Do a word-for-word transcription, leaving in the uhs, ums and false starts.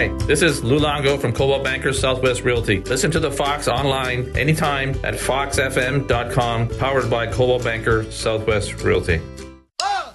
Hi, this is Lou Longo from Coldwell Banker Southwest Realty. Listen to the Fox online anytime at fox f m dot com, powered by Coldwell Banker Southwest Realty.